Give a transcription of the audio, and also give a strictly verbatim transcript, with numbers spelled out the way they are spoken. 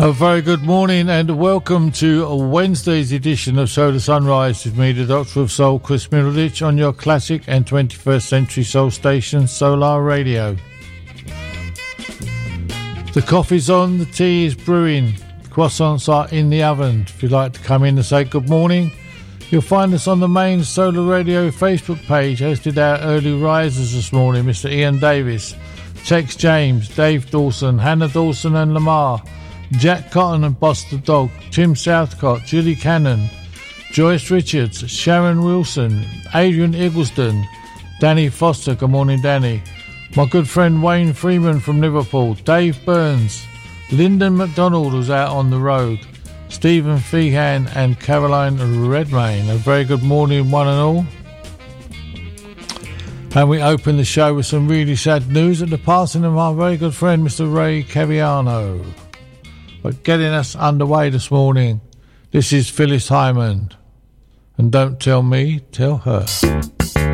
A very good morning and welcome to Wednesday's edition of Solar Sunrise with me, the Doctor of Soul, Chris Middleditch, on your classic and twenty-first century soul station, Solar Radio. The coffee's on, the tea is brewing, croissants are in the oven. If you'd like to come in and say good morning, you'll find us on the main Solar Radio Facebook page, as did our early risers this morning, Mister Ian Davis, Tex James, Dave Dawson, Hannah Dawson and Lamar, Jack Cotton and Boss the Dog, Tim Southcott, Julie Cannon, Joyce Richards, Sharon Wilson, Adrian Eggleston, Danny Foster, good morning Danny, my good friend Wayne Freeman from Liverpool, Dave Burns, Lyndon McDonald who's out on the road, Stephen Feehan and Caroline Redmayne. A very good morning one and all. And we open the show with some really sad news at the passing of our very good friend Mister Ray Caviano. But getting us underway this morning, this is Phyllis Hyman. And don't tell me, tell her.